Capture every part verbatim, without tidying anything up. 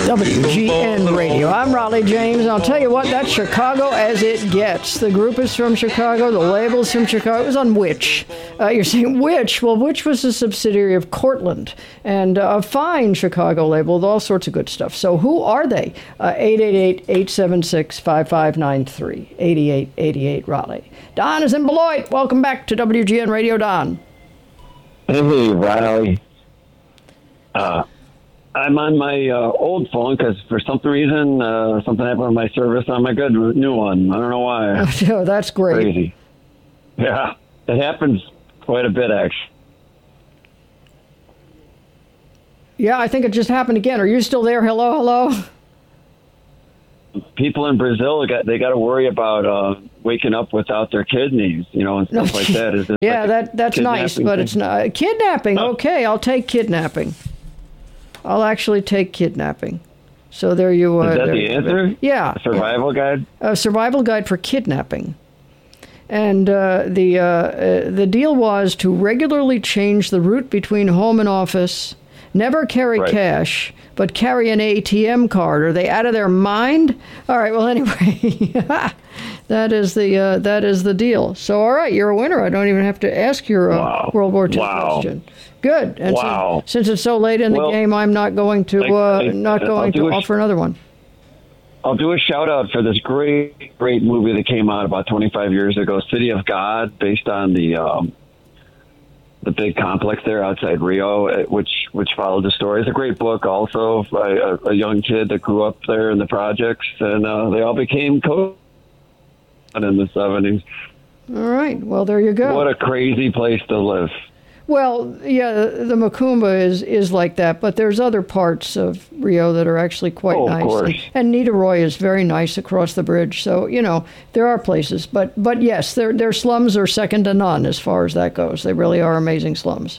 W G N Radio. I'm Raleigh James. I'll tell you what, that's Chicago as it gets. The group is from Chicago. The label's from Chicago. It was on Which. Uh, you're saying Which? Well, Which was a subsidiary of Cortland, and uh, a fine Chicago label with all sorts of good stuff. So who are they? Uh, eight eight eight, eight seven six, five five nine three. eighty-eight eighty-eight Raleigh. Don is in Beloit. Welcome back to W G N Radio, Don. Hey, Raleigh. Uh, I'm on my uh, old phone because for some reason uh, something happened with my service on my good new one. I don't know why. Oh, that's great. Crazy. Yeah, it happens quite a bit, actually. Yeah, I think it just happened again. Are you still there? Hello, hello? People in Brazil, got they got to worry about uh, waking up without their kidneys, you know, and stuff like that. Is yeah, like that that's nice, but thing? It's not. Kidnapping, oh. Okay, I'll take kidnapping. I'll actually take kidnapping. So there you are. Is that there, the answer? Yeah. A survival guide? A survival guide for kidnapping. And uh, the uh, uh, the deal was to regularly change the route between home and office, never carry right. cash, but carry an A T M card. Are they out of their mind? All right, well, anyway, that is the uh, that is the deal. So, all right, you're a winner. I don't even have to ask your uh, wow. World War Two wow. question. Good. And wow. since, since it's so late in the well, game, I'm not going to uh, I, I, not going to offer sh- another one. I'll do a shout out for this great, great movie that came out about twenty-five years ago, City of God, based on the um, the big complex there outside Rio, which which followed the story. It's a great book, also by a, a young kid that grew up there in the projects, and uh, they all became co in the seventies. All right. Well, there you go. What a crazy place to live. Well, yeah, the Macumba is, is like that, but there's other parts of Rio that are actually quite oh, nice. Of course. And Niterói is very nice across the bridge. So, you know, there are places. But, but yes, their their slums are second to none as far as that goes. They really are amazing slums.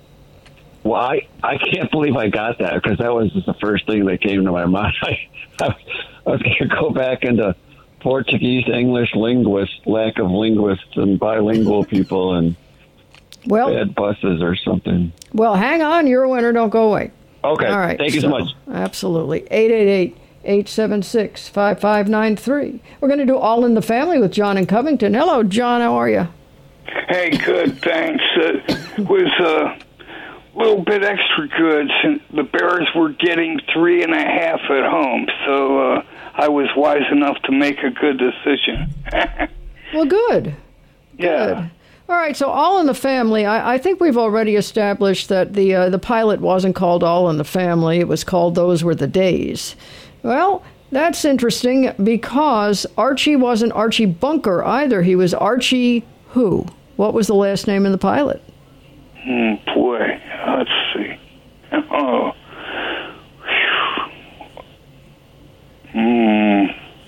Well, I, I can't believe I got that, because that was just the first thing that came to my mind. I, I, I was going to go back into Portuguese, English linguists, lack of linguists and bilingual people, and well, bad buses or something. Well, hang on. You're a winner. Don't go away. Okay. All right. Thank you so, so much. Absolutely. eight eight eight, eight seven six, five five nine three. We're going to do All in the Family with John in Covington. Hello, John. How are you? Hey, good. Thanks. It was a little bit extra good since the Bears were getting three and a half at home. So uh, I was wise enough to make a good decision. Well, good. Yeah. Good. All right, so All in the Family, I, I think we've already established that the uh, the pilot wasn't called All in the Family. It was called Those Were the Days. Well, that's interesting because Archie wasn't Archie Bunker either. He was Archie who? What was the last name in the pilot? Mm, boy, let's see. Oh. Hmm.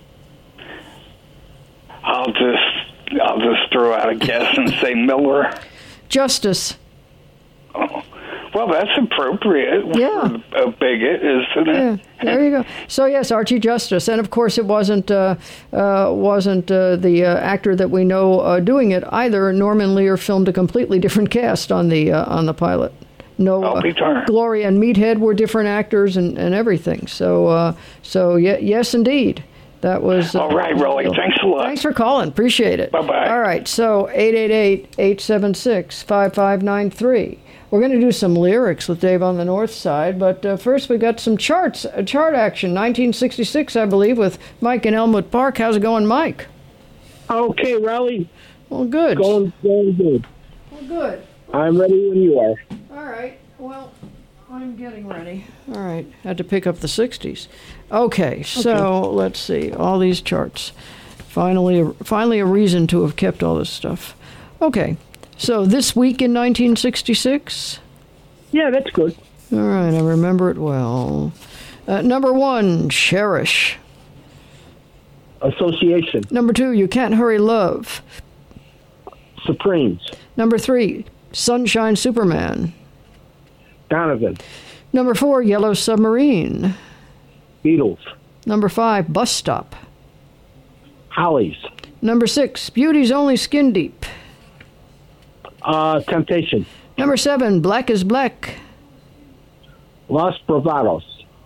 I'll just... I'll just throw out a guess and say Miller. Justice. Oh. Well, that's appropriate. Yeah. A bigot, isn't it? Yeah, there you go. So, yes, Archie Justice. And, of course, it wasn't uh, uh, wasn't uh, the uh, actor that we know uh, doing it either. Norman Lear filmed a completely different cast on the uh, on the pilot. No, uh, Gloria and Meathead were different actors and, and everything. So, uh, so yeah, yes, indeed. That was... Uh, All right, Rolly. Thanks a lot. Thanks for calling. Appreciate it. Bye-bye. All right, so eight eight eight, eight seven six, five five nine three. We're going to do some lyrics with Dave on the North Side, but uh, first we got some charts, uh, chart action, nineteen sixty-six, I believe, with Mike in Elmwood Park. How's it going, Mike? Okay, Raleigh. Well, good. Going, going good. Well, good. I'm ready when you are. All right, well... I'm getting ready. All right. Had to pick up the sixties. Okay, so okay. Let's see. All these charts. Finally, finally a reason to have kept all this stuff. Okay. So this week in nineteen sixty-six? Yeah, that's good. All right. I remember it well. Uh, number one, Cherish. Association. Number two, You Can't Hurry Love. Supremes. Number three, Sunshine Superman. Donovan. Number four, Yellow Submarine. Beatles. Number five, Bus Stop. Hollies. Number six, Beauty's Only Skin Deep. Uh, Temptation. Number seven, Black is Black. Los Bravados.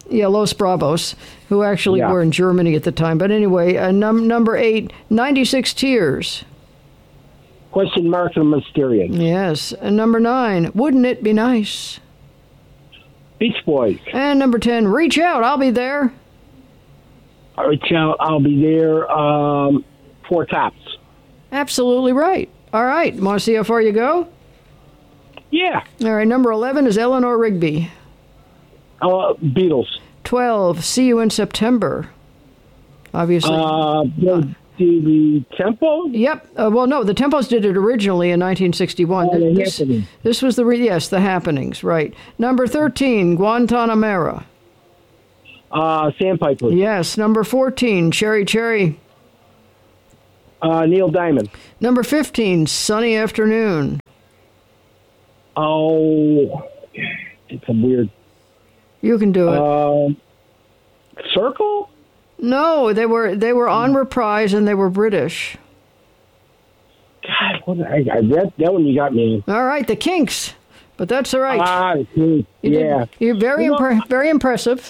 Yeah, Los Bravos, who actually Yeah. were in Germany at the time. But anyway, uh, num- number eight, ninety-six Tears. Question mark and Mysterian. Yes. And number nine, Wouldn't It Be Nice? Beach Boys. And number ten, Reach Out, I'll Be There. All right, I'll, I'll be there. Um, Four Tops. Absolutely right. All right. Want to see how far you go? Yeah. All right. Number eleven is Eleanor Rigby. Uh, Beatles. twelve, See You in September. Obviously. Uh, the, the Tempo. Yep. Uh, well, no, the Tempos did it originally in nineteen sixty-one. Oh, the this, Happenings. this was the, re- yes, the Happenings, right. Number thirteen, Guantanamera. Uh, Sandpiper. Yes. Number fourteen, Cherry Cherry. Uh, Neil Diamond. Number fifteen, Sunny Afternoon. Oh, it's a weird. You can do it. Uh, Circle. no, they were they were on reprise and they were British. God, what, I, I, that that one you got me. All right, the Kinks. But that's all right. Ah, hmm, You did- yeah. You're very You know- impre- very impressive.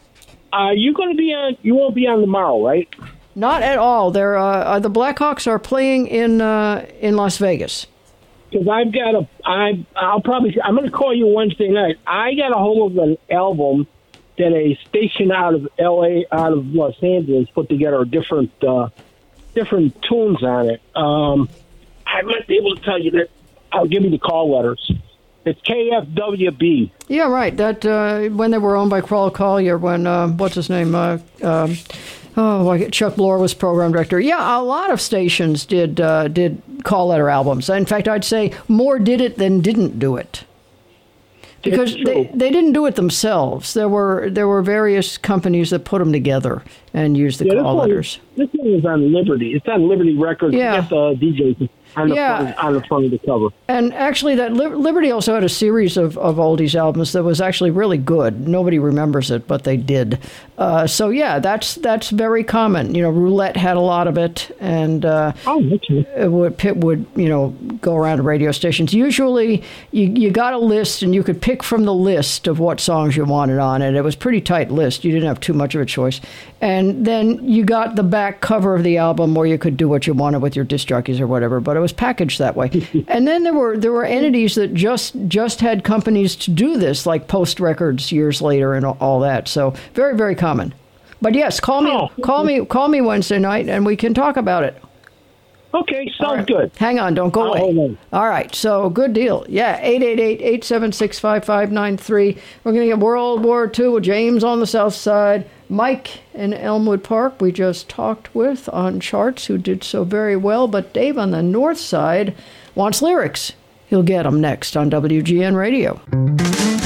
Uh, you going to be on? You won't be on tomorrow, right? Not at all. They're uh, uh, the Blackhawks are playing in uh, in Las Vegas. Because I've got a. I I'll probably. I'm going to call you Wednesday night. I got a hold of an album that a station out of L A, out of Los Angeles, put together different uh, different tunes on it. Um, I might be able to tell you that. I'll give you the call letters. It's K F W B. Yeah, right. That uh, when they were owned by Crawl Collier, when uh, what's his name? Uh, um, oh, I get- Chuck Bloor was program director. Yeah, a lot of stations did uh, did call letter albums. In fact, I'd say more did it than didn't do it. Because It's they, true. they didn't do it themselves. There were there were various companies that put them together and used the Yeah, this call one, letters. this one is on Liberty. It's on Liberty Records. Yeah. It's got the D Js on the Yeah. front, on the front of the cover. And actually, that Li- Liberty also had a series of, of oldies albums that was actually really good. Nobody remembers it, but they did. Uh, so yeah, that's that's very common. You know, Roulette had a lot of it, and uh, Oh, okay. it would Pitt would you know go around to radio stations. Usually, you you got a list, and you could pick from the list of what songs you wanted on it. It was a pretty tight list. You didn't have too much of a choice. And then you got the back cover of the album where you could do what you wanted with your disc jockeys or whatever. But it was packaged that way. And then there were there were entities that just just had companies to do this, like Post Records years later and all that. So very very common. But yes, call me Oh. call me call me Wednesday night, and we can talk about it. Okay, sounds All right. good. Hang on, don't go I'll away. hold on. All right, so good deal. Yeah, eight eight eight, eight seven six, five five nine three. We're going to get World War Two with James on the south side. Mike in Elmwood Park, we just talked with on charts, who did so very well. But Dave on the north side wants lyrics. He'll get them next on W G N Radio.